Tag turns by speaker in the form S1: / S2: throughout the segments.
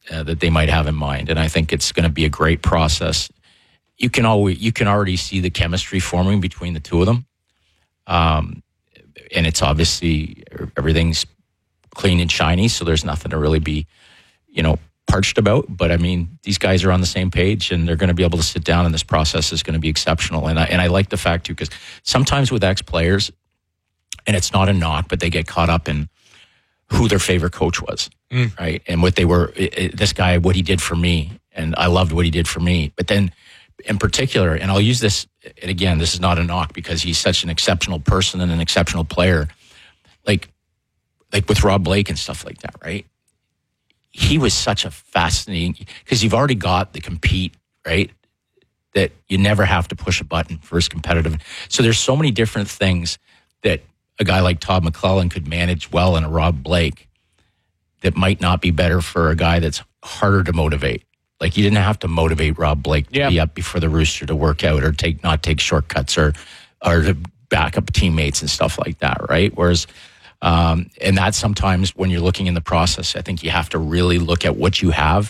S1: that they might have in mind. And I think it's going to be a great process. You can already see the chemistry forming between the two of them. And it's obviously everything's clean and shiny, so there's nothing to really be, parched about. But I mean, these guys are on the same page, and they're going to be able to sit down, and this process is going to be exceptional. And I like the fact too, because sometimes with ex-players, and it's not a knock, but they get caught up in who their favorite coach was, right? And what they were, this guy, what he did for me, and I loved what he did for me. But then, in particular, and I'll use this, and again, this is not a knock because he's such an exceptional person and an exceptional player, like with Rob Blake and stuff like that, right? He was such a fascinating, because you've already got the compete, right? That you never have to push a button for his competitive. So there's so many different things that a guy like Todd McLellan could manage well in a Rob Blake that might not be better for a guy that's harder to motivate. Like, you didn't have to motivate Rob Blake to be up before the rooster to work out or not take shortcuts or to back up teammates and stuff like that, right? Whereas, and that sometimes when you're looking in the process, I think you have to really look at what you have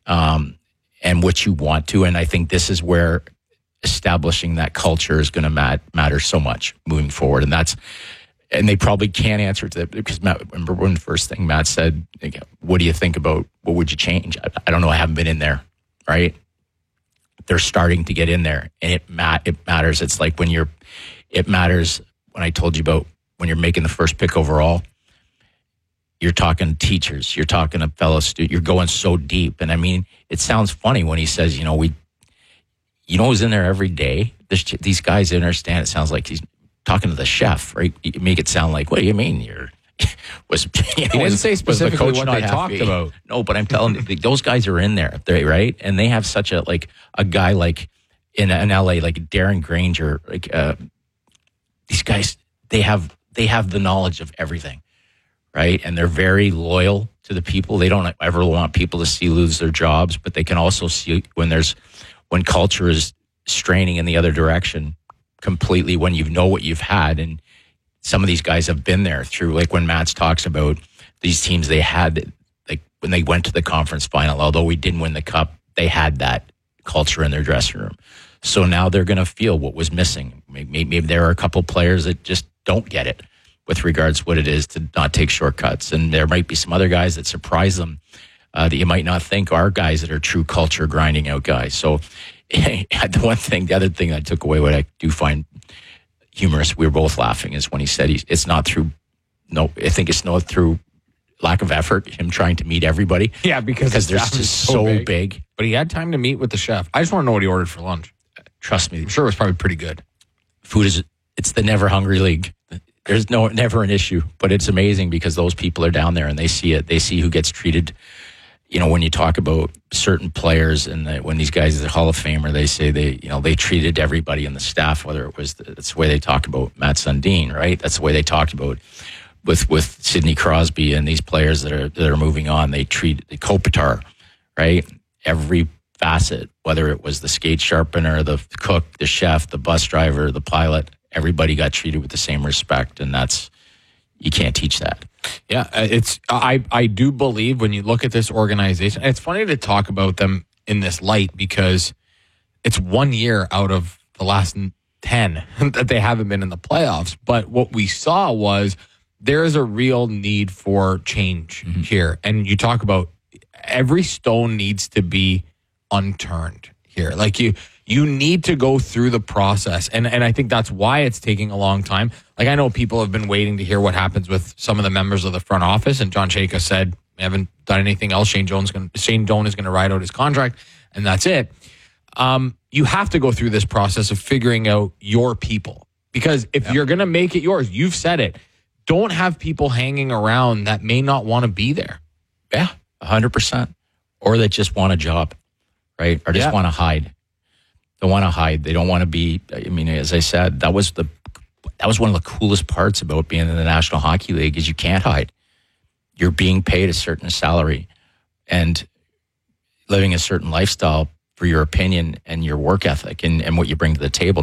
S1: and what you want to. And I think this is where establishing that culture is going to matter so much moving forward. And they probably can't answer to that, because Matt, remember when the first thing Matt said, what do you think about, what would you change? I don't know. I haven't been in there, right? They're starting to get in there, and it matters. It's like it matters when I told you about when you're making the first pick overall, you're talking teachers, you're talking to fellow students, you're going so deep. And I mean, it sounds funny when he says, who's in there every day? These guys understand. It sounds like he's talking to the chef, right? You make it sound like, what do you mean he didn't
S2: say specifically what they talked about.
S1: No, but I'm telling you, those guys are in there, right? And they have such a guy like in LA, like Darren Granger, these guys, they have the knowledge of everything, right? And they're very loyal to the people. They don't ever want people to lose their jobs, but they can also see when culture is straining in the other direction completely, when you know what you've had. And some of these guys have been there through, like when Matt talks about these teams they had, like when they went to the conference final, although we didn't win the cup, they had that culture in their dressing room. So now they're going to feel what was missing. Maybe there are a couple players that just don't get it with regards to what it is to not take shortcuts. And there might be some other guys that surprise them that you might not think are guys that are true culture grinding out guys. So the other thing I took away, what I do find humorous, we were both laughing, is when he said it's not through lack of effort, him trying to meet everybody.
S2: Yeah, because
S1: they're just so big.
S2: But he had time to meet with the chef. I just want to know what he ordered for lunch.
S1: Trust me.
S2: I'm sure it was probably pretty good.
S1: Food it's the never hungry league. There's never an issue, but it's amazing because those people are down there and they see it. They see who gets treated. When you talk about certain players and when these guys are the Hall of Famer, they say they treated everybody in the staff, whether it was, that's the way they talk about Matt Sundin, right? That's the way they talked about with Sidney Crosby and these players that are moving on. They treat the Kopitar, right? Every facet, whether it was the skate sharpener, the cook, the chef, the bus driver, the pilot, everybody got treated with the same respect, and you can't teach that.
S2: Yeah, I do believe when you look at this organization, it's funny to talk about them in this light because it's 1 year out of the last 10 that they haven't been in the playoffs. But what we saw was there is a real need for change here. And you talk about every stone needs to be unturned here. Like you need to go through the process. And I think that's why it's taking a long time. Like I know people have been waiting to hear what happens with some of the members of the front office. And John Chayka said, we haven't done anything else. Shane Doan is going to ride out his contract and that's it. You have to go through this process of figuring out your people. Because if you're going to make it yours, you've said it, don't have people hanging around that may not want to be there.
S1: Yeah, 100%. Or that just want a job, right? Or just want to hide. They want to hide. They don't want to be. I mean, as I said, that was one of the coolest parts about being in the National Hockey League is you can't hide. You're being paid a certain salary and living a certain lifestyle for your opinion and your work ethic and what you bring to the table.